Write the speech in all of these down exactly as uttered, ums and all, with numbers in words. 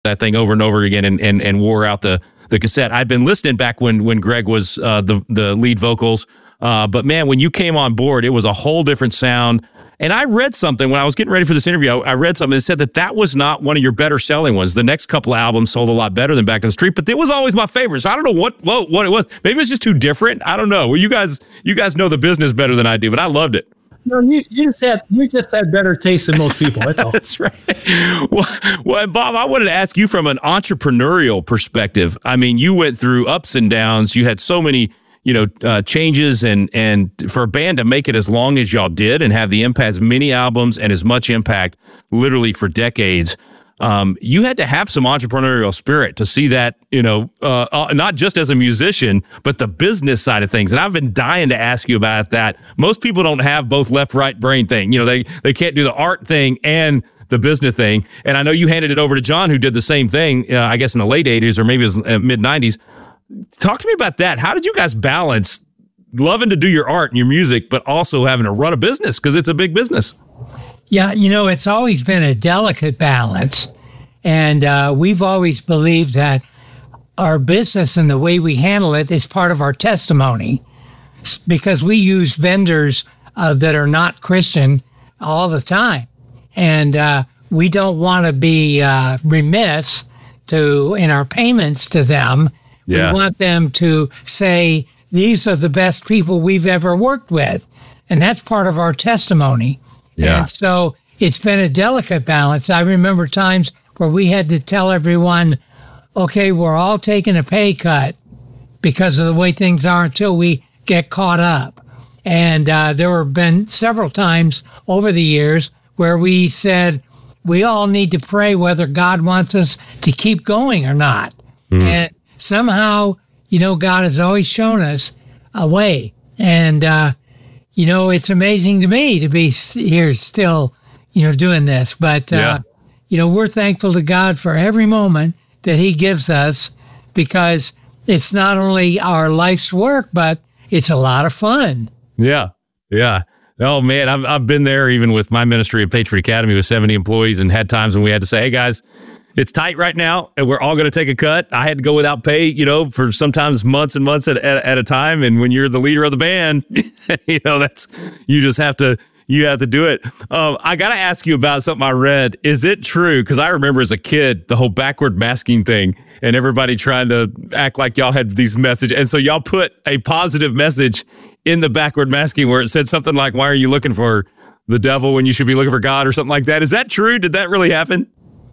that thing over and over again and and, and wore out the the cassette. I'd been listening back when when Greg was uh, the the lead vocals, uh, but man, when you came on board, it was a whole different sound. And I read something when I was getting ready for this interview. I, I read something that said that that was not one of your better selling ones. The next couple of albums sold a lot better than Back in the Street, but it was always my favorite. So I don't know what what, what it was. Maybe it was just too different. I don't know. Well, you guys you guys know the business better than I do, but I loved it. No, you, you just had you just had better taste than most people. That's all. That's right. Well, well, Bob, I wanted to ask you from an entrepreneurial perspective. I mean, you went through ups and downs. You had so many, you know, uh, changes, and and for a band to make it as long as y'all did and have the impact, as many albums and as much impact, literally for decades. Um, you had to have some entrepreneurial spirit to see that, you know, uh, uh, not just as a musician, but the business side of things. And I've been dying to ask you about that. Most people don't have both left, right brain thing. You know, they, they can't do the art thing and the business thing. And I know you handed it over to John, who did the same thing, uh, I guess in the late eighties or maybe it was uh, mid nineties. Talk to me about that. How did you guys balance loving to do your art and your music, but also having to run a business? Because it's a big business. Yeah, you know, it's always been a delicate balance. And uh, we've always believed that our business and the way we handle it is part of our testimony, because we use vendors uh, that are not Christian all the time. And uh, we don't want to be uh, remiss to in our payments to them. Yeah. We want them to say, these are the best people we've ever worked with. And that's part of our testimony. Yeah. And so it's been a delicate balance. I remember times where we had to tell everyone, okay, we're all taking a pay cut because of the way things are until we get caught up. And uh, there have been several times over the years where we said, we all need to pray whether God wants us to keep going or not. Mm. And somehow, you know, God has always shown us a way. And, uh, you know, it's amazing to me to be here still, you know, doing this. But, uh, yeah. you know, we're thankful to God for every moment that he gives us, because it's not only our life's work, but it's a lot of fun. Yeah. Yeah. Oh, man, I've, I've been there even with my ministry at Patriot Academy with seventy employees, and had times when we had to say, hey, guys, it's tight right now, and we're all going to take a cut. I had to go without pay, you know, for sometimes months and months at, at, at a time. And when you're the leader of the band, you know, that's, you just have to, you have to do it. Um, I got to ask you about something I read. Is it true? Because I remember as a kid, the whole backward masking thing and everybody trying to act like y'all had these messages. And so y'all put a positive message in the backward masking where it said something like, why are you looking for the devil when you should be looking for God, or something like that. Is that true? Did that really happen?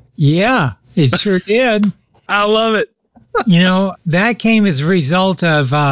Yeah, it sure did. I love it. You know, that came as a result of uh,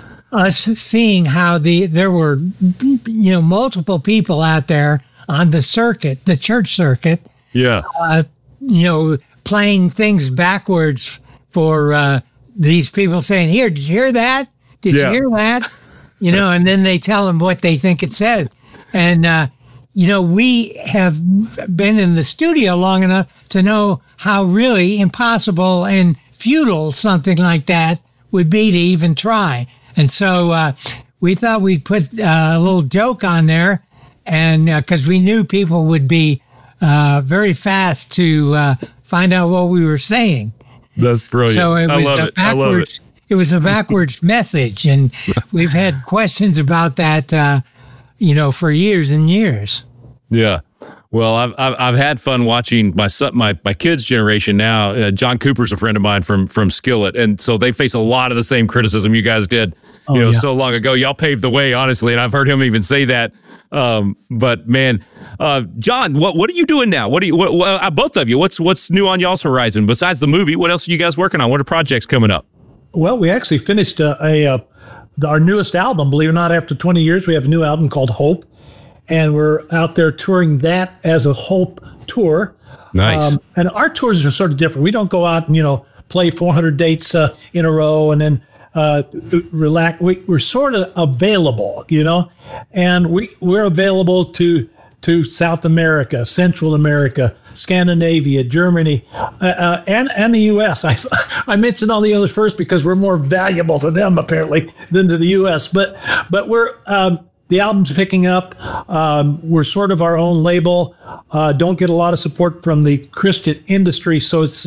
us seeing how the there were, you know, multiple people out there on the circuit, the church circuit. Yeah. Uh, you know, playing things backwards for uh, these people saying, here, did you hear that? Did yeah. you hear that? You know, and then they tell them what they think it said. And, uh, you know, we have been in the studio long enough to know how really impossible and futile something like that would be to even try. And so uh, we thought we'd put uh, a little joke on there, and because uh, we knew people would be uh, very fast to uh, find out what we were saying. That's brilliant. So it I was love a it. I love backwards. it. It was a backwards message, and we've had questions about that, uh, you know, for years and years. Yeah. Well, I've I've, I've had fun watching my son, my my kids' generation now. Uh, John Cooper's a friend of mine from from Skillet, and so they face a lot of the same criticism you guys did, you oh, know, yeah. so long ago. Y'all paved the way, honestly, and I've heard him even say that. Um, but man, uh, John, what what are you doing now? What do you? What, well, uh, both of you, what's what's new on y'all's horizon besides the movie? What else are you guys working on? What are projects coming up? Well, we actually finished uh, a uh, our newest album. Believe it or not, after twenty years, we have a new album called Hope, and we're out there touring that as a Hope tour. Nice. Um, and our tours are sort of different. We don't go out and, you know, play four hundred dates uh, in a row and then uh, relax. We, we're sort of available, you know, and we we're available to to South America, Central America, Scandinavia, Germany, uh, uh, and and the U S. I, I mentioned all the others first because we're more valuable to them apparently than to the U S. But but we're um, the album's picking up. Um, we're sort of our own label. Uh, don't get a lot of support from the Christian industry, so to say.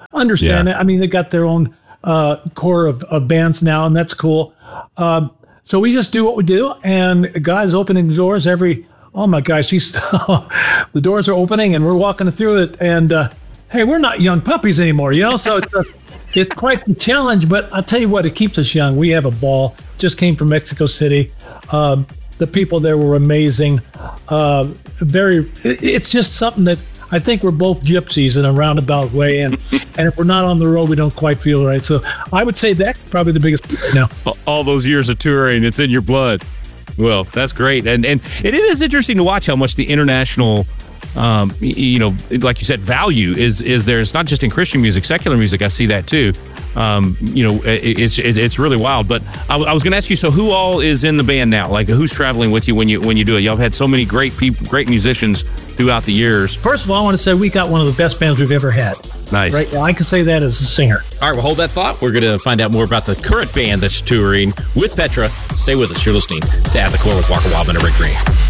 understand Yeah. it. I mean, they got their own uh, core of, of bands now, and that's cool. Um, so we just do what we do, and guys opening the doors every. Oh my gosh, he's the doors are opening, and we're walking through it, and uh, hey, we're not young puppies anymore, you know. So it's a, it's quite the challenge, but I'll tell you what, it keeps us young. We have a ball. Just came from Mexico City. Um, the people there were amazing. Uh, very, it, it's just something that. I think we're both gypsies in a roundabout way, and, and if we're not on the road, we don't quite feel right. So I would say that's probably the biggest thing right now. All those years of touring, it's in your blood. Well, that's great. And and it is interesting to watch how much the international, um, you know, like you said, value is is there. It's not just in Christian music, secular music. I see that too. Um, you know, it, it's it, it's really wild. But I, I was going to ask you, so who all is in the band now? Like, who's traveling with you when you when you do it? Y'all have had so many great people, great musicians throughout the years. First of all, I want to say we got one of the best bands we've ever had. Nice. Right? I can say that as a singer. All right, well, hold that thought. We're going to find out more about the current band that's touring with Petra. Stay with us. You're listening to At the Core with Walker Wildman and Rick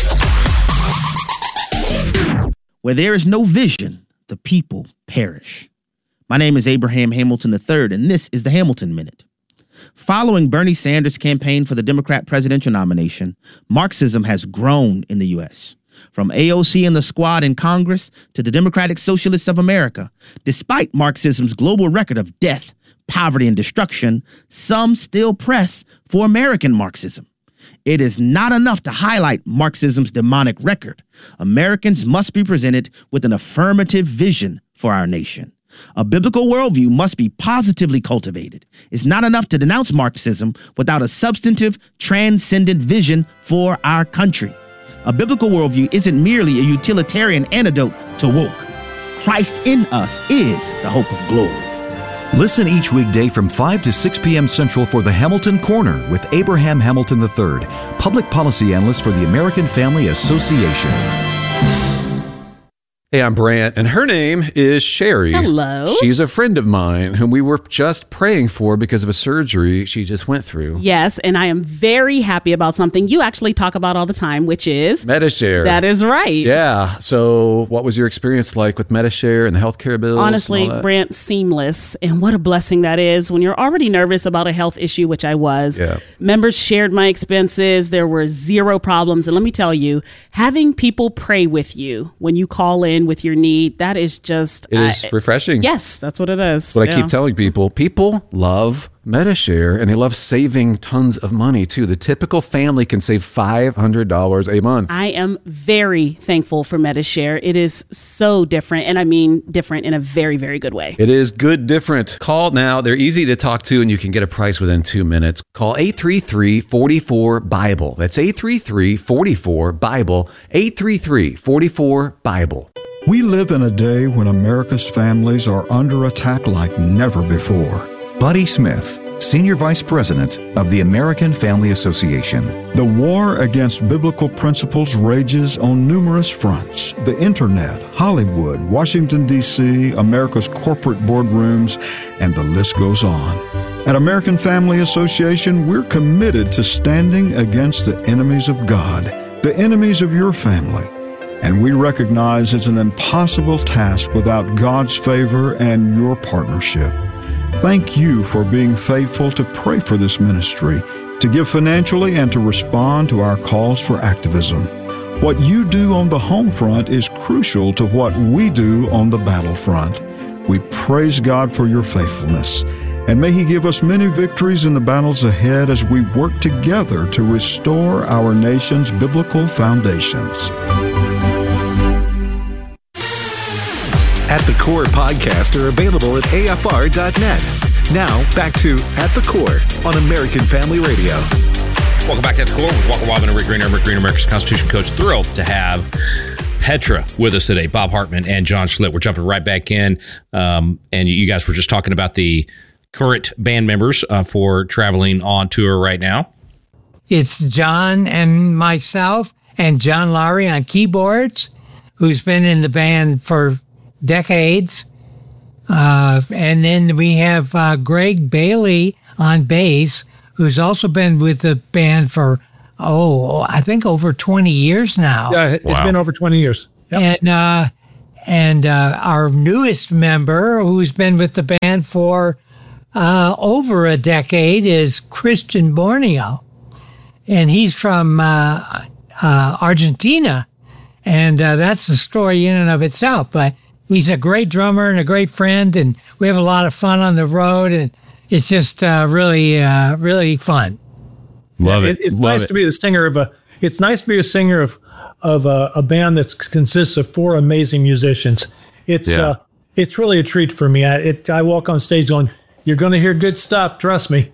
Green. Where there is no vision, the people perish. My name is Abraham Hamilton the third, and this is the Hamilton Minute. Following Bernie Sanders' campaign for the Democrat presidential nomination, Marxism has grown in the U S From A O C and the Squad in Congress to the Democratic Socialists of America, despite Marxism's global record of death, poverty, and destruction, some still press for American Marxism. It is not enough to highlight Marxism's demonic record. Americans must be presented with an affirmative vision for our nation. A biblical worldview must be positively cultivated. It's not enough to denounce Marxism without a substantive, transcendent vision for our country. A biblical worldview isn't merely a utilitarian antidote to woke. Christ in us is the hope of glory. Listen each weekday from five to six p.m. Central for the Hamilton Corner with Abraham Hamilton the third, public policy analyst for the American Family Association. Hey, I'm Brant, and her name is Sherry. Hello. She's a friend of mine whom we were just praying for because of a surgery she just went through. Yes, and I am very happy about something you actually talk about all the time, which is Medi-Share. That is right. Yeah. So what was your experience like with Medi-Share and the healthcare bills? Honestly, Brant, seamless. And what a blessing that is when you're already nervous about a health issue, which I was. Yeah. Members shared my expenses. There were zero problems. And let me tell you, having people pray with you when you call in with your need, that is just It is uh, refreshing. Yes, that's what it is. That's what yeah. I keep telling people. People love Medi-Share, and they love saving tons of money, too. The typical family can save five hundred dollars a month. I am very thankful for Medi-Share. It is so different, and I mean different in a very, very good way. It is good different. Call now. They're easy to talk to, and you can get a price within two minutes. Call eight three three, four four, BIBLE. That's eight three three, four four, BIBLE. eight three three, four four, BIBLE. We live in a day when America's families are under attack like never before. Buddy Smith, Senior Vice President of the American Family Association. The war against biblical principles rages on numerous fronts. The internet, Hollywood, Washington, D C, America's corporate boardrooms, and the list goes on. At American Family Association, we're committed to standing against the enemies of God, the enemies of your family. And we recognize it's an impossible task without God's favor and your partnership. Thank you for being faithful to pray for this ministry, to give financially, and to respond to our calls for activism. What you do on the home front is crucial to what we do on the battlefront. We praise God for your faithfulness, and may He give us many victories in the battles ahead as we work together to restore our nation's biblical foundations. At the Core podcasts are available at A F R dot net. Now, back to At the Core on American Family Radio. Welcome back to At the Core with Walker Wildman and Rick Green. I'm Rick Green, America's Constitution Coach. Thrilled to have Petra with us today, Bob Hartman and John Schlitt. We're jumping right back in. Um, and you guys were just talking about the current band members uh, for traveling on tour right now. It's John and myself and John Lowry on keyboards, who's been in the band for decades. Uh, and then we have uh, Greg Bailey on bass, who's also been with the band for, oh, I think over twenty years now. Yeah, it's Wow. been over twenty years. Yep. And uh, And uh, our newest member, who's been with the band for uh, over a decade, is Christian Borneo. And he's from uh, uh, Argentina. And uh, that's a story in and of itself. But he's a great drummer and a great friend. And we have a lot of fun on the road. And it's just uh, really, uh, really fun. Love it. it it's Love nice it. to be the singer of a, it's nice to be a singer of of a, a band that consists of four amazing musicians. It's Yeah. uh, it's really a treat for me. I it, I walk on stage going, "You're going to hear good stuff, trust me."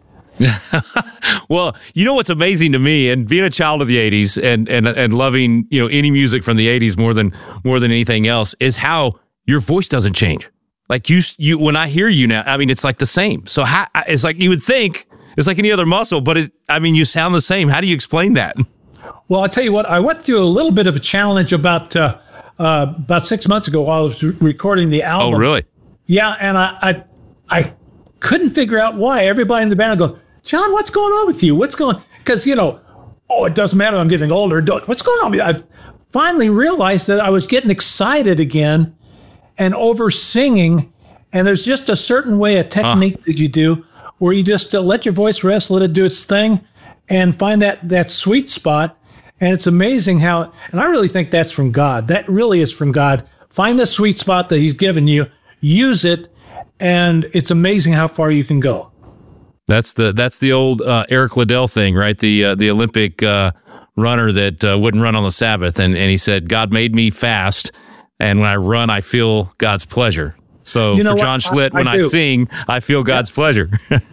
Well, you know what's amazing to me, and being a child of the eighties and and and loving, you know, any music from the eighties more than more than anything else, is how your voice doesn't change. Like you you when I hear you now, I mean, it's like the same. So how, it's like you would think it's like any other muscle, but it I mean, you sound the same. How do you explain that? Well, I'll tell you what, I went through a little bit of a challenge about uh, uh, about six months ago while I was re- recording the album. Oh, really? Yeah, and I, I I couldn't figure out why. Everybody in the band would go, "John, what's going on with you? What's going?" Because, you know, oh, it doesn't matter. I'm getting older. Don't, what's going on with you? I finally realized that I was getting excited again and over singing. And there's just a certain way, a technique uh. that you do where you just uh, let your voice rest, let it do its thing, and find that that sweet spot. And it's amazing how, and I really think that's from God. That really is from God. Find the sweet spot that he's given you, use it, and it's amazing how far you can go. That's the that's the old uh, Eric Liddell thing, right? The uh, the Olympic uh, runner that uh, wouldn't run on the Sabbath, and and he said, "God made me fast, and when I run, I feel God's pleasure." So You know for what? John Schlitt, I- I when I, do. sing, I feel God's pleasure.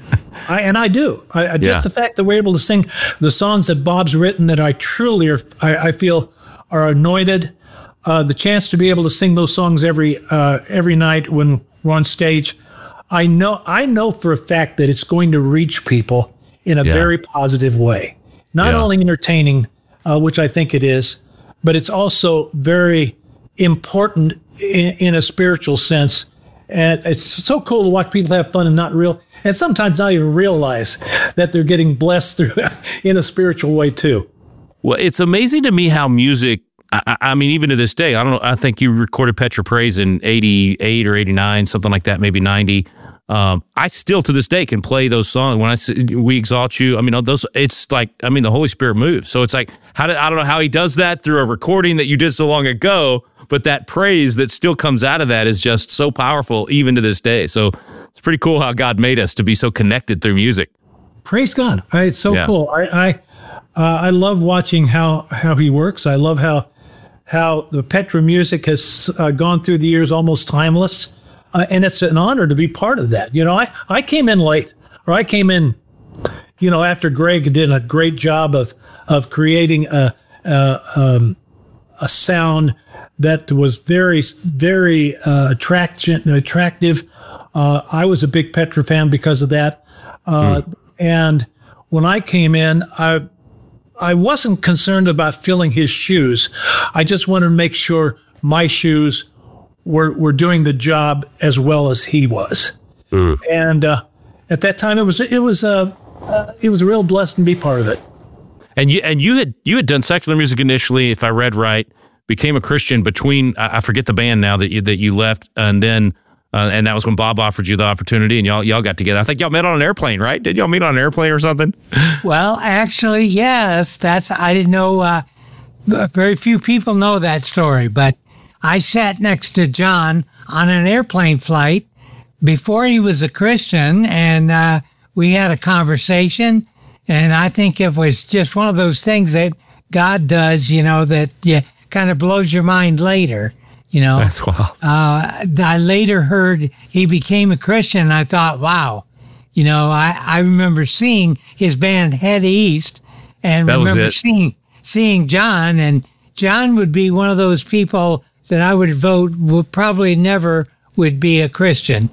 I, and I do. I, I- just Yeah. the fact that we're able to sing the songs that Bob's written that I truly are, I, I feel are anointed. Uh, the chance to be able to sing those songs every uh, every night when we're on stage, I know I know for a fact that it's going to reach people in a Yeah. very positive way. Not Yeah. only entertaining, uh, which I think it is, but it's also very important in, in a spiritual sense. And it's so cool to watch people have fun and not real, and sometimes not even realize that they're getting blessed through in a spiritual way too. Well, it's amazing to me how music, I, I mean, even to this day, I don't know, I think you recorded Petra Praise in eighty-eight or eighty-nine, something like that, maybe ninety. Um, I still to this day can play those songs. When I say "We Exalt You," I mean, those, it's like, I mean, the Holy Spirit moves. So it's like, how did, I don't know how he does that through a recording that you did so long ago, but that praise that still comes out of that is just so powerful even to this day. So it's pretty cool how God made us to be so connected through music. Praise God! I, it's so Yeah. cool. I I, uh, I love watching how how he works. I love how how the Petra music has uh, gone through the years, almost timeless, uh, and it's an honor to be part of that. You know, I I came in late, or I came in, you know, after Greg did a great job of of creating a a, um, a sound that was very, very uh, attraction, attractive. Uh, I was a big Petra fan because of that. Uh, mm. And when I came in, I I wasn't concerned about filling his shoes. I just wanted to make sure my shoes were were doing the job as well as he was. Mm. And uh, at that time, it was it was uh, uh, it was a real blessing to be part of it. And you and you had you had done secular music initially, if I read right. Became a Christian between, I forget the band now that you, that you left, and then uh, and that was when Bob offered you the opportunity, and y'all y'all got together. I think y'all met on an airplane, right? Did y'all meet on an airplane or something? Well, actually, yes. That's I didn't know. Uh, very few people know that story, but I sat next to John on an airplane flight before he was a Christian, and uh, we had a conversation. And I think it was just one of those things that God does, you know, that yeah. kind of blows your mind later, you know. That's wild. Uh, I later heard he became a Christian, and I thought, wow. You know, I, I remember seeing his band Head East, and that remember was it. seeing seeing John, and John would be one of those people that I would vote would probably never would be a Christian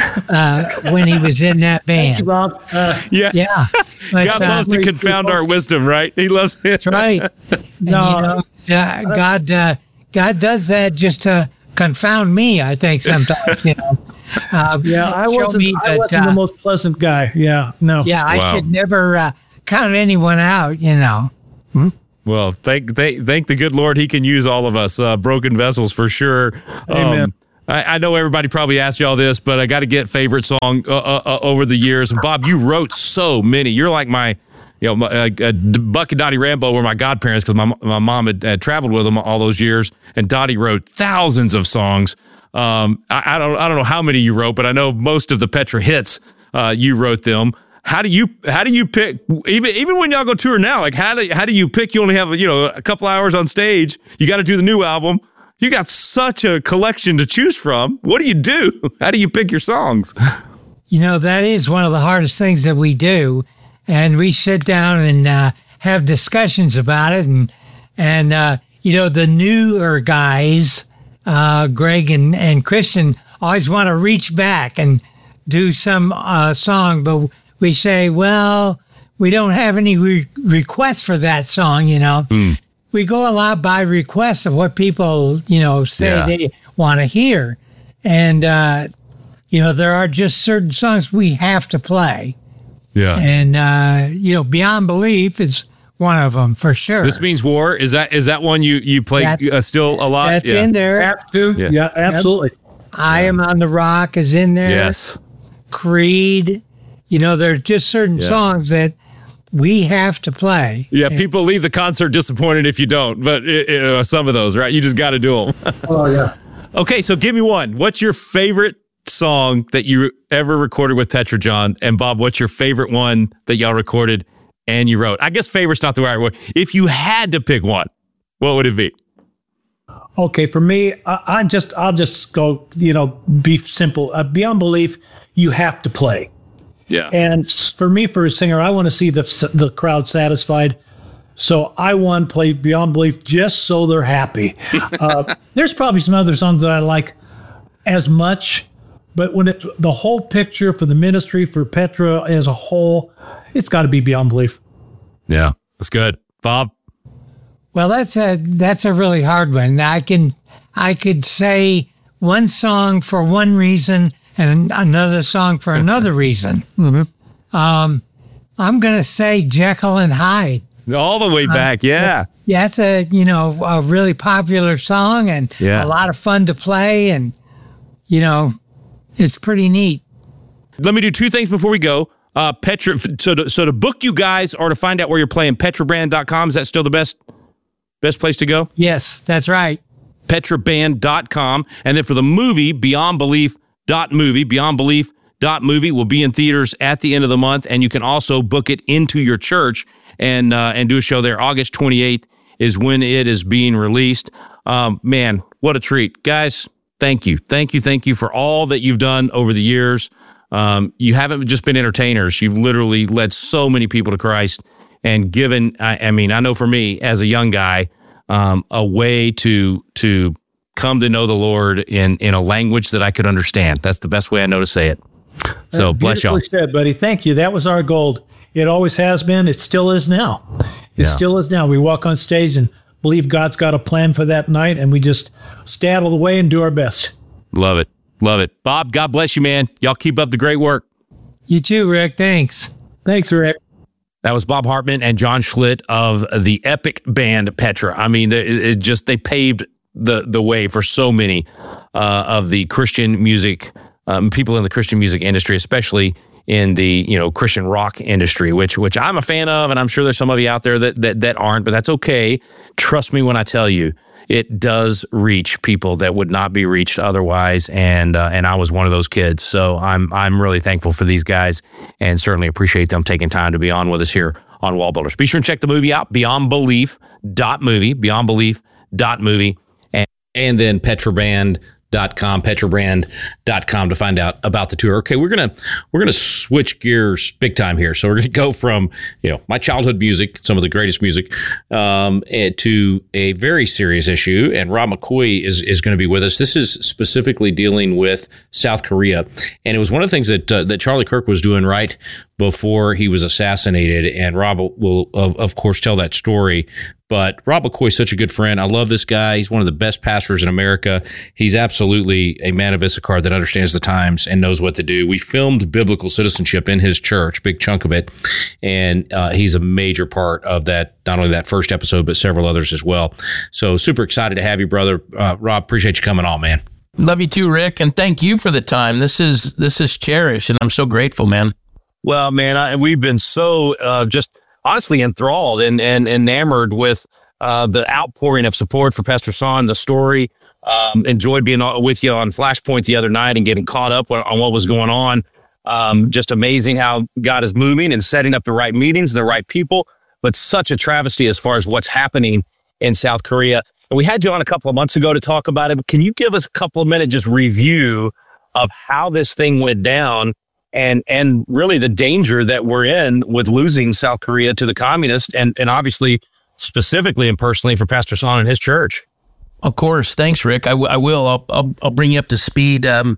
uh, when he was in that band. Thank you, Bob. Uh, yeah. Yeah. But, God uh, loves to confound our wisdom, right? He loves it. That's right. And, No. you know, uh, God, uh, God does that just to confound me, I think, sometimes, you know. Uh, yeah, I show wasn't, me I that, wasn't uh, the most pleasant guy. Yeah, no. Yeah, I Wow. should never uh, count anyone out, you know. Well, thank thank thank the good Lord, He can use all of us, uh, broken vessels for sure. Amen. Um, I, I know everybody probably asked you all this, but I got to get favorite song uh, uh, uh, over the years. And Bob, you wrote so many. You're like my, you know, my, uh, uh, Buck and Dottie Rambo were my godparents because my my mom had, had traveled with them all those years, and Dottie wrote thousands of songs. Um, I, I don't I don't know how many you wrote, but I know most of the Petra hits uh, you wrote them. How do you how do you pick even even when y'all go tour now? Like how do how do you pick? You only have you know a couple hours on stage. You got to do the new album. You got such a collection to choose from. What do you do? How do you pick your songs? You know, that is one of the hardest things that we do, and we sit down and uh, have discussions about it. And and uh, you know, the newer guys, uh, Greg and and Christian, always want to reach back and do some uh, song, but we say, well, we don't have any re- requests for that song, you know. Mm. We go a lot by request of what people, you know, say yeah. they want to hear. And, uh, you know, there are just certain songs we have to play. Yeah. And, uh, you know, Beyond Belief is one of them for sure. This Means War. Is that is that one you, you play uh, still a lot? That's yeah. in there. Have to. Yeah, yeah absolutely. Yep. I yeah. Am on the Rock is in there. Yes. Creed. You know, there are just certain yeah. songs that we have to play. Yeah, and people leave the concert disappointed if you don't, but it, it, uh, some of those, right? You just got to do them. Oh, yeah. Okay, so give me one. What's your favorite song that you ever recorded with Petra, John? And Bob, what's your favorite one that y'all recorded and you wrote? I guess favorite's not the right word. If you had to pick one, what would it be? Okay, for me, I, I'm just, I'll just go, you know, be simple. Uh, Beyond Belief, you have to play. Yeah. And for me, for a singer, I want to see the the crowd satisfied. So I want to play Beyond Belief just so they're happy. uh, there's probably some other songs that I like as much, but when it the whole picture for the ministry, for Petra as a whole, it's got to be Beyond Belief. Yeah, that's good. Bob? Well, that's a that's a really hard one. I can I could say one song for one reason and another song for another reason. Mm-hmm. Um, I'm going to say Jekyll and Hyde. All the way back, uh, yeah. Yeah, it's a, you know, a really popular song and yeah. a lot of fun to play. And, you know, it's pretty neat. Let me do two things before we go. Uh, Petra, so to, so to book you guys or to find out where you're playing, petra band dot com, is that still the best best place to go? Yes, that's right. petra band dot com. And then for the movie, Beyond Belief dot movie, Beyond Belief dot movie will be in theaters at the end of the month, and you can also book it into your church and uh, and do a show there. August twenty-eighth is when it is being released. Um, man, what a treat. Guys, thank you. Thank you, thank you for all that you've done over the years. Um, you haven't just been entertainers. You've literally led so many people to Christ and given, I, I mean, I know for me as a young guy, um, a way to to come to know the Lord in, in a language that I could understand. That's the best way I know to say it. So uh, bless y'all. Beautifully said, buddy. Thank you. That was our goal. It always has been. It still is now. It yeah. still is now. We walk on stage and believe God's got a plan for that night, and we just stay out of the way and do our best. Love it. Love it. Bob, God bless you, man. Y'all keep up the great work. You too, Rick. Thanks. Thanks, Rick. That was Bob Hartman and John Schlitt of the epic band Petra. I mean, it, it just they paved the the way for so many uh, of the Christian music um, people in the Christian music industry, especially in the you know Christian rock industry, which which I'm a fan of, and I'm sure there's some of you out there that that that aren't, but that's okay. Trust me when I tell you, it does reach people that would not be reached otherwise, and uh, and I was one of those kids. So I'm I'm really thankful for these guys, and certainly appreciate them taking time to be on with us here on Wall Builders. Be sure and check the movie out, Beyond Belief dot movie, Beyond Belief dot movie, and and then petra band dot com, petra brand dot com to find out about the tour. Okay, we're gonna we're gonna switch gears big time here. So we're gonna go from you know my childhood music, some of the greatest music, um, to a very serious issue. And Rob McCoy is is going to be with us. This is specifically dealing with South Korea, and it was one of the things that uh, that Charlie Kirk was doing right before he was assassinated. And Rob will, of, of course, tell that story. But Rob McCoy is such a good friend. I love this guy. He's one of the best pastors in America. He's absolutely a man of Issachar that understands the times and knows what to do. We filmed Biblical Citizenship in his church, big chunk of it. And uh, he's a major part of that, not only that first episode, but several others as well. So super excited to have you, brother. Uh, Rob, appreciate you coming on, man. Love you too, Rick. And thank you for the time. This is, this is cherished, and I'm so grateful, man. Well, man, I, we've been so uh, just honestly enthralled and, and enamored with uh, the outpouring of support for Pastor Son, the story. Um, enjoyed being with you on Flashpoint the other night and getting caught up on what was going on. Um, just amazing how God is moving and setting up the right meetings, the right people, but such a travesty as far as what's happening in South Korea. And we had you on a couple of months ago to talk about it. Can you give us a couple of minutes just review of how this thing went down and and really the danger that we're in with losing South Korea to the communists and, and obviously specifically and personally for Pastor Son and his church? Of course. Thanks, Rick. I, w- I will. I'll, I'll, I'll bring you up to speed. Um,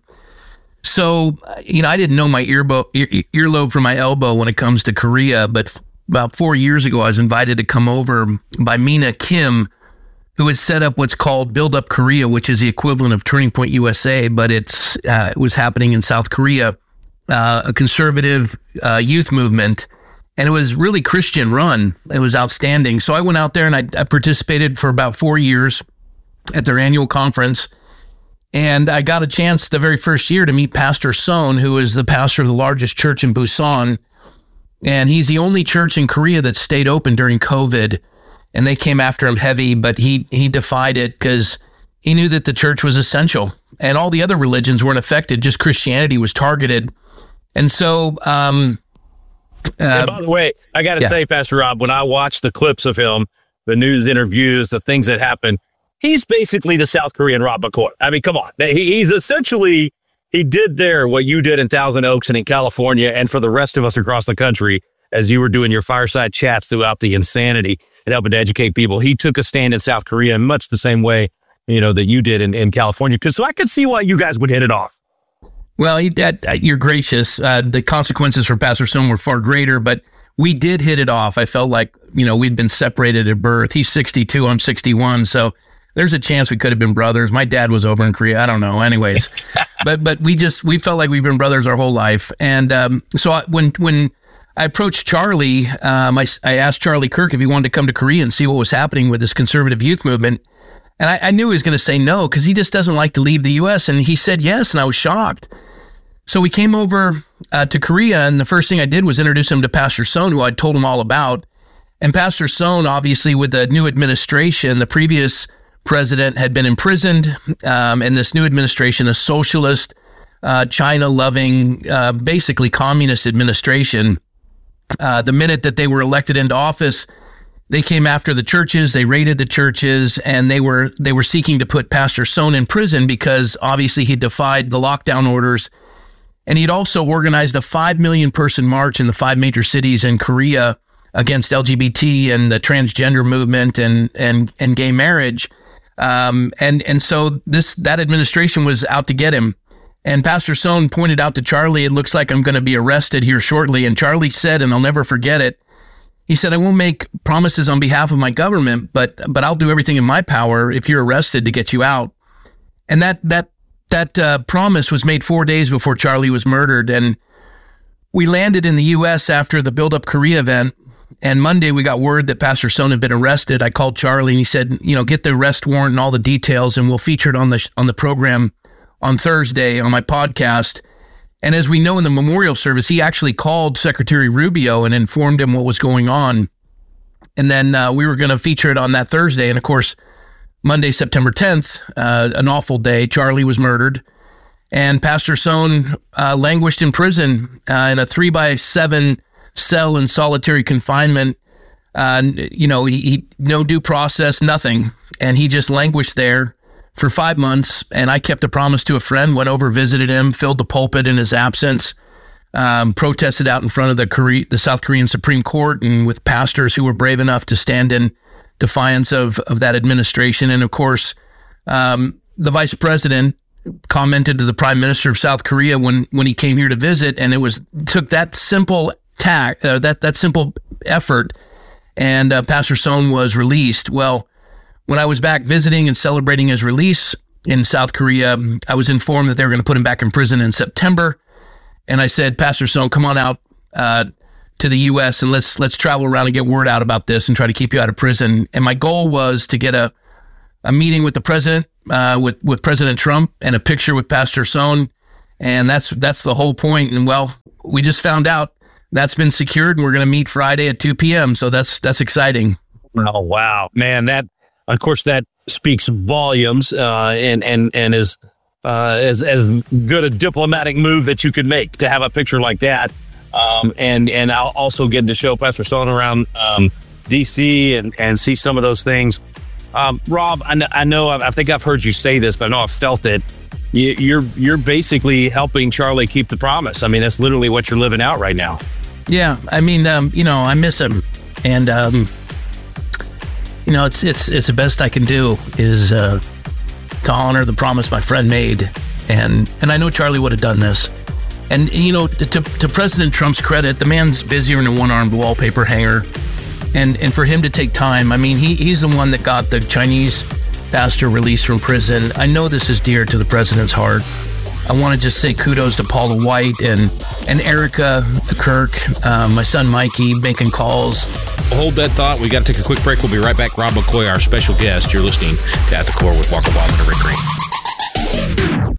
so, you know, I didn't know my earbo- ear, earlobe from my elbow when it comes to Korea, but f- about four years ago, I was invited to come over by Mina Kim, who has set up what's called Build Up Korea, which is the equivalent of Turning Point U S A, but it's uh, it was happening in South Korea. Uh, a conservative uh, youth movement, and it was really Christian run. It was outstanding. So I went out there and I, I participated for about four years at their annual conference. And I got a chance the very first year to meet Pastor Son, who is the pastor of the largest church in Busan. And he's the only church in Korea that stayed open during COVID. And they came after him heavy, but he, he defied it because he knew that the church was essential. And all the other religions weren't affected, just Christianity was targeted. And so, um, uh, and by the way, I got to yeah. say, Pastor Rob, when I watched the clips of him, the news interviews, the things that happened, he's basically the South Korean Rob McCoy. I mean, come on. He, he's essentially, he did there what you did in Thousand Oaks and in California and for the rest of us across the country as you were doing your fireside chats throughout the insanity and helping to educate people. He took a stand in South Korea in much the same way, you know, that you did in, in California. Because so I could see why you guys would hit it off. Well, that, you're gracious. Uh, the consequences for Pastor Son were far greater, but we did hit it off. I felt like, you know, we'd been separated at birth. He's sixty-two, I'm sixty-one. So there's a chance we could have been brothers. My dad was over in Korea. I don't know. Anyways, but but we just, we felt like we've been brothers our whole life. And um, so I, when when I approached Charlie, um, I, I asked Charlie Kirk if he wanted to come to Korea and see what was happening with this conservative youth movement. And I, I knew he was going to say no because he just doesn't like to leave the U S. And he said yes, and I was shocked. So we came over uh, to Korea, and the first thing I did was introduce him to Pastor Son, who I'd told him all about. And Pastor Son, obviously, with the new administration, the previous president had been imprisoned, um, and this new administration, a socialist, uh, China-loving, uh, basically communist administration, uh, the minute that they were elected into office, they came after the churches, they raided the churches, and they were they were seeking to put Pastor Son in prison because obviously he defied the lockdown orders. And he'd also organized a five million person march in the five major cities in Korea against L G B T and the transgender movement and and and gay marriage. Um, and and so this that administration was out to get him. And Pastor Son pointed out to Charlie, it looks like I'm going to be arrested here shortly. And Charlie said, and I'll never forget it, he said, I won't make promises on behalf of my government, but but I'll do everything in my power if you're arrested to get you out. And that that That uh, promise was made four days before Charlie was murdered, and we landed in the U S after the Build Up Korea event, and Monday we got word that Pastor Son had been arrested. I called Charlie, and he said, you know, get the arrest warrant and all the details, and we'll feature it on the on the program on Thursday on my podcast. And as we know in the memorial service, he actually called Secretary Rubio and informed him what was going on, and then uh, we were going to feature it on that Thursday, and of course, Monday, September tenth, uh, an awful day. Charlie was murdered, and Pastor Son uh, languished in prison uh, in a three by seven cell in solitary confinement. Uh, you know, he, he no due process, nothing, and he just languished there for five months. And I kept a promise to a friend, went over, visited him, filled the pulpit in his absence, um, protested out in front of the Korea, the South Korean Supreme Court, and with pastors who were brave enough to stand in defiance of, of that administration. And of course, um, the vice president commented to the prime minister of South Korea when, when he came here to visit, and it was took that simple tack, uh, that that simple effort, and uh, Pastor Sohn was released. Well, when I was back visiting and celebrating his release in South Korea, I was informed that they were going to put him back in prison in September, and I said, Pastor Sohn, come on out uh, to the U S and let's let's travel around and get word out about this and try to keep you out of prison. And my goal was to get a a meeting with the president, uh, with with President Trump, and a picture with Pastor Sohn, and that's that's the whole point. And well, we just found out that's been secured, and we're going to meet Friday at two p.m. So that's that's exciting. Oh wow, man! That of course that speaks volumes, uh, and and and is uh, as as good a diplomatic move that you could make to have a picture like that, um, and and I'll also get to show Pastor Sohn around um, D C and and see some of those things. Um, Rob, I know, I know I think I've heard you say this, but I know I've felt it. You, you're you're basically helping Charlie keep the promise. I mean, that's literally what you're living out right now. Yeah, I mean, um, you know, I miss him, and um, you know, it's it's it's the best I can do is uh, to honor the promise my friend made, and and I know Charlie would have done this, and you know, to to President Trump's credit, the man's busier than a one-armed wallpaper hanger, and and for him to take time, I mean, he he's the one that got the Chinese pastor released from prison. I know this is dear to the president's heart. I want to just say kudos to Paula White and and Erica Kirk, uh, my son Mikey, making calls. Hold that thought. We got to take a quick break. We'll be right back. Rob McCoy, our special guest. You're listening to At the Core with Walker Wildman and Rick Green.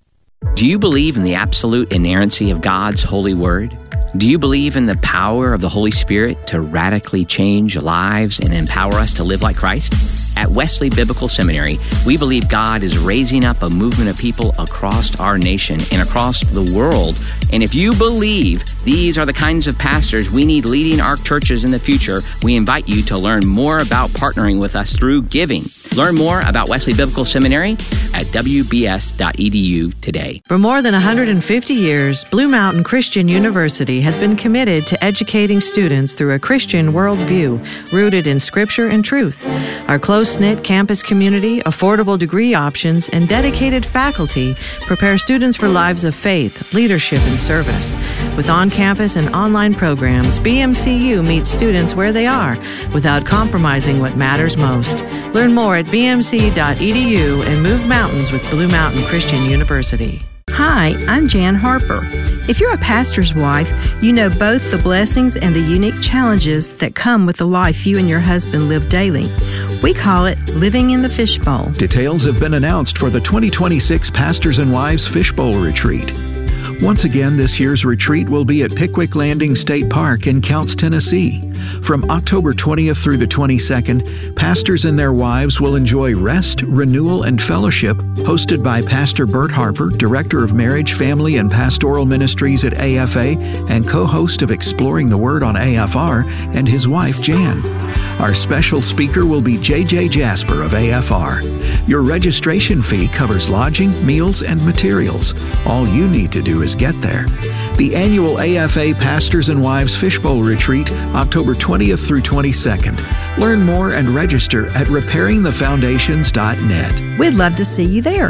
Do you believe in the absolute inerrancy of God's holy word? Do you believe in the power of the Holy Spirit to radically change lives and empower us to live like Christ? At Wesley Biblical Seminary, we believe God is raising up a movement of people across our nation and across the world. And if you believe these are the kinds of pastors we need leading our churches in the future, we invite you to learn more about partnering with us through giving. Learn more about Wesley Biblical Seminary at w b s dot e d u today. For more than one hundred fifty years, Blue Mountain Christian University has been committed to educating students through a Christian worldview rooted in Scripture and truth. Our close-knit campus community, affordable degree options, and dedicated faculty prepare students for lives of faith, leadership, and service. With on-campus and online programs, B M C U meets students where they are without compromising what matters most. Learn more at b m c dot e d u and move mountains with Blue Mountain Christian University. Hi, I'm Jan Harper. If you're a pastor's wife, you know both the blessings and the unique challenges that come with the life you and your husband live daily. We call it living in the fishbowl. Details have been announced for the twenty twenty-six Pastors and Wives Fishbowl Retreat. Once again, this year's retreat will be at Pickwick Landing State Park in Counce, Tennessee. From October twentieth through the twenty-second, pastors and their wives will enjoy rest, renewal, and fellowship hosted by Pastor Bert Harper, Director of Marriage, Family, and Pastoral Ministries at A F A and co-host of Exploring the Word on A F R, and his wife, Jan. Our special speaker will be J J Jasper of A F R. Your registration fee covers lodging, meals, and materials. All you need to do is get there. The annual A F A Pastors and Wives Fishbowl Retreat, October twentieth through twenty-second. Learn more and register at repairing the foundations dot net. We'd love to see you there.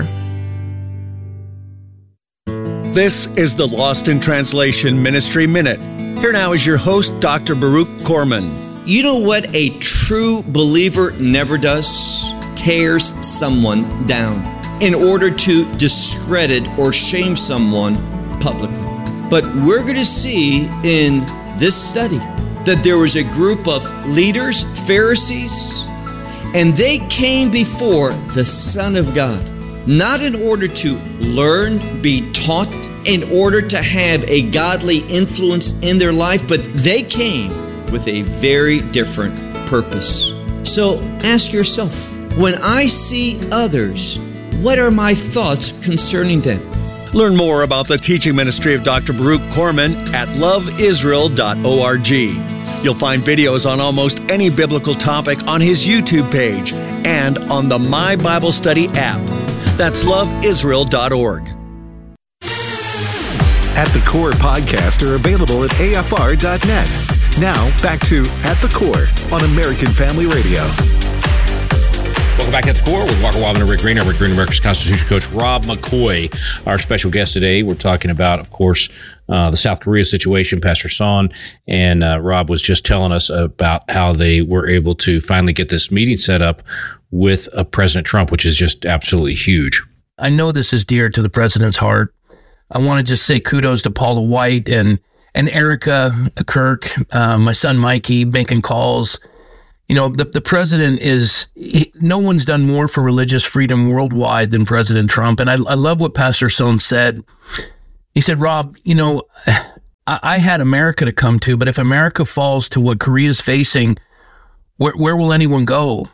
This is the Lost in Translation Ministry Minute. Here now is your host, Doctor Baruch Korman. You know what a true believer never does? Tears someone down in order to discredit or shame someone publicly. But we're going to see in this study that there was a group of leaders, Pharisees, and they came before the Son of God, not in order to learn, be taught, in order to have a godly influence in their life, but they came with a very different purpose. So ask yourself, when I see others, what are my thoughts concerning them? Learn more about the teaching ministry of Doctor Baruch Korman at love israel dot org. You'll find videos on almost any biblical topic on his YouTube page and on the My Bible Study app. That's love israel dot org. At the Core podcasts are available at a f r dot net. Now, back to At the Core on American Family Radio. Welcome Welcome back at the Core with Walker Wildman and Rick Greener. Rick Greener, America's Constitution coach Rob McCoy, our special guest today. We're talking about, of course, uh, the South Korea situation. Pastor Son and uh, Rob was just telling us about how they were able to finally get this meeting set up with uh, President Trump, which is just absolutely huge. I know this is dear to the president's heart. I want to just say kudos to Paula White and and Erica Kirk, uh, my son Mikey, making calls. You know, the, the president is, he, no one's done more for religious freedom worldwide than President Trump. And I, I love what Pastor Son said. He said, Rob, you know, I, I had America to come to, but if America falls to what Korea's facing, where, where will anyone go?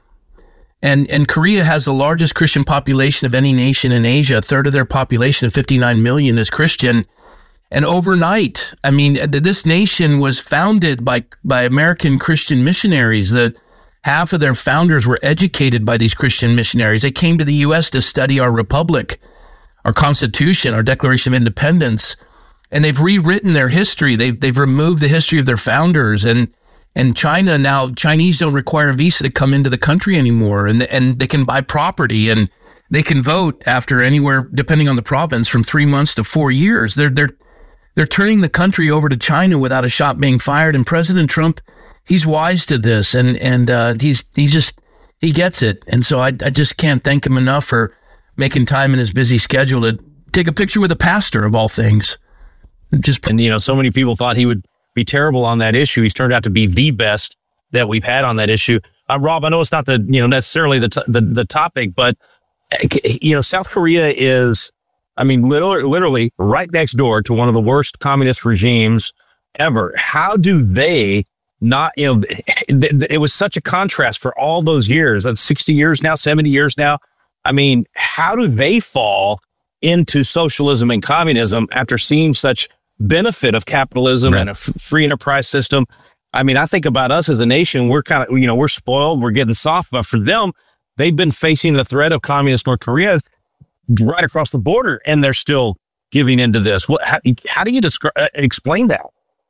And and Korea has the largest Christian population of any nation in Asia. A third of their population of fifty-nine million is Christian. And overnight, I mean, this nation was founded by by American Christian missionaries. The half of their founders were educated by these Christian missionaries. They came to the U S to study our republic, our Constitution, our Declaration of Independence, and they've rewritten their history. They've they've removed the history of their founders. And and China now, Chinese don't require a visa to come into the country anymore, and and they can buy property and they can vote after anywhere, depending on the province, from three months to four years. They're they're They're turning the country over to China without a shot being fired. And President Trump, he's wise to this, and and uh, he's he just he gets it. And so I I just can't thank him enough for making time in his busy schedule to take a picture with a pastor of all things. Just and you know, so many people thought he would be terrible on that issue. He's turned out to be the best that we've had on that issue. Uh, Rob, I know it's not the you know necessarily the t- the the topic, but you know, South Korea is, I mean, literally, literally right next door to one of the worst communist regimes ever. How do they not, you know, it, it was such a contrast for all those years. That's sixty years now, seventy years now. I mean, how do they fall into socialism and communism after seeing such benefit of capitalism right. and a f- free enterprise system? I mean, I think about us as a nation, we're kind of, you know, we're spoiled, we're getting soft, but for them, they've been facing the threat of communist North Korea right across the border, and they're still giving into this. What? How, how do you describe, uh, explain that?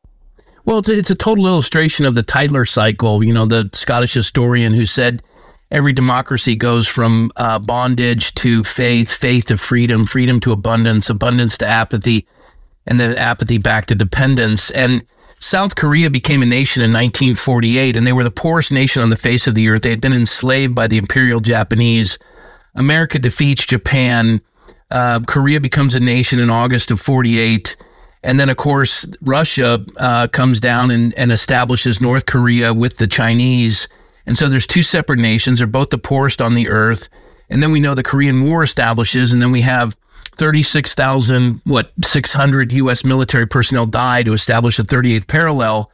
Well, it's a, it's a total illustration of the Tytler cycle. You know, the Scottish historian who said every democracy goes from uh, bondage to faith, faith to freedom, freedom to abundance, abundance to apathy, and then apathy back to dependence. And South Korea became a nation in nineteen forty-eight, and they were the poorest nation on the face of the earth. They had been enslaved by the Imperial Japanese. America defeats Japan. Uh, Korea becomes a nation in August of forty-eight. And then, of course, Russia uh, comes down and, and establishes North Korea with the Chinese. And so there's two separate nations. They're both the poorest on the earth. And then we know the Korean War establishes, and then we have thirty-six thousand, what, six hundred U S military personnel die to establish the thirty-eighth parallel.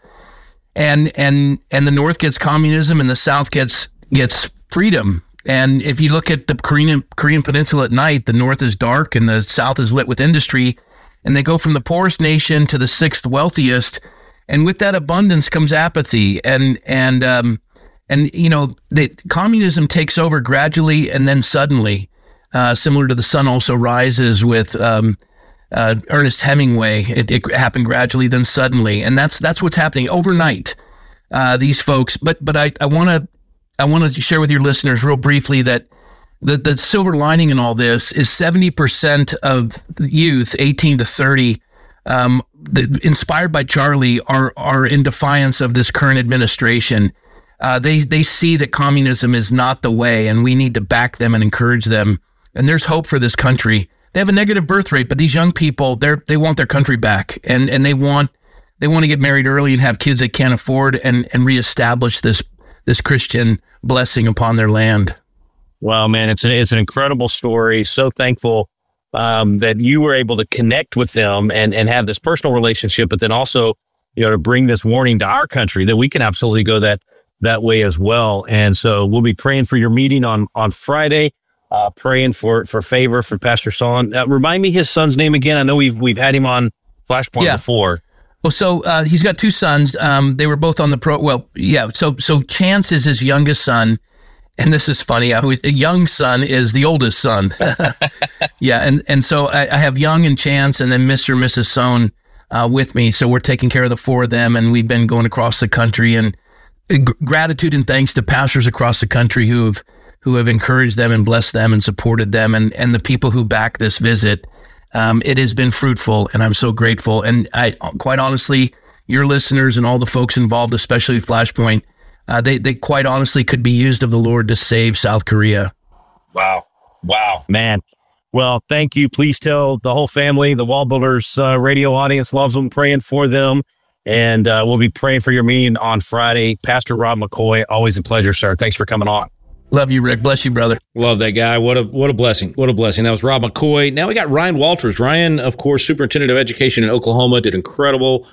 And and and the North gets communism, and the South gets gets freedom. And if you look at the Korean Korean Peninsula at night, the North is dark and the South is lit with industry. And they go from the poorest nation to the sixth wealthiest. And with that abundance comes apathy. And and um, and you know, the communism takes over gradually and then suddenly. Uh, similar to The Sun Also Rises with um, uh, Ernest Hemingway. It, it happened gradually, then suddenly, and that's that's what's happening overnight. Uh, these folks, but but I I want to I want to share with your listeners real briefly that the the silver lining in all this is seventy percent of youth, eighteen to thirty, um, the, inspired by Charlie, are are in defiance of this current administration. Uh, they they see that communism is not the way, and we need to back them and encourage them. And there's hope for this country. They have a negative birth rate, but these young people, they're they want their country back, and and they want they want to get married early and have kids they can't afford, and and reestablish this this Christian blessing upon their land. Wow, man, it's an it's an incredible story. So thankful um, that you were able to connect with them and and have this personal relationship, but then also, you know, to bring this warning to our country that we can absolutely go that that way as well. And so we'll be praying for your meeting on on Friday. Uh, praying for, for favor for Pastor Son. Uh, remind me his son's name again. I know we've we've had him on Flashpoint yeah. before. Well, so uh, he's got two sons. Um, they were both on the pro. Well, yeah. So so Chance is his youngest son, and this is funny. I, a young son is the oldest son. yeah, and and so I, I have Young and Chance, and then Mister and Missus Son uh, with me. So we're taking care of the four of them, and we've been going across the country. And uh, gratitude and thanks to pastors across the country who've. who who have encouraged them and blessed them and supported them, and, and the people who back this visit. Um, it has been fruitful, and I'm so grateful. And I, quite honestly, your listeners and all the folks involved, especially Flashpoint, uh, they, they quite honestly could be used of the Lord to save South Korea. Wow. Wow, man. Well, thank you. Please tell the whole family, the Wall Builders uh, radio audience loves them, praying for them. And uh, we'll be praying for your meeting on Friday. Pastor Rob McCoy, always a pleasure, sir. Thanks for coming on. Love you, Rick. Bless you, brother. Love that guy. What a what a blessing. What a blessing. That was Rob McCoy. Now we got Ryan Walters. Ryan, of course, superintendent of education in Oklahoma, did incredible